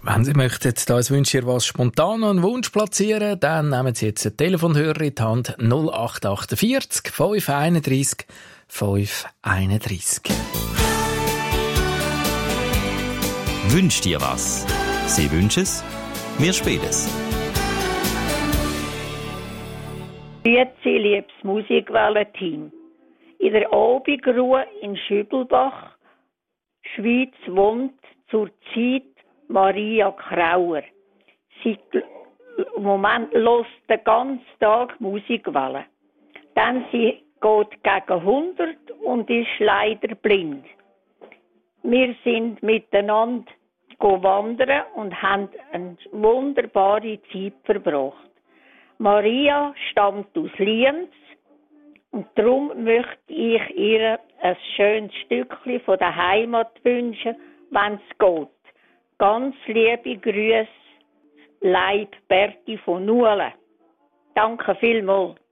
Wenn Sie möchten, da wünsche ich was spontan einen Wunsch platzieren, dann nehmen Sie jetzt einen Telefonhörer in die Hand 0848 531 531. Wünsch dir was. Sie wünschen es, wir spielen es. Grüezi, liebes Musikwellenteam. In der Abendruhe in Schübelbach, Schweiz, wohnt zurzeit Maria Krauer. Sie im Moment hört den ganzen Tag Musikwellen. Dann sie geht gegen 100 und ist leider blind. Wir sind miteinander wandern und haben eine wunderbare Zeit verbracht. Maria stammt aus Lienz und darum möchte ich ihr ein schönes Stückchen von der Heimat wünschen, wenn es geht. Ganz liebe Grüße, Leib Berti von Nuelen. Danke vielmals.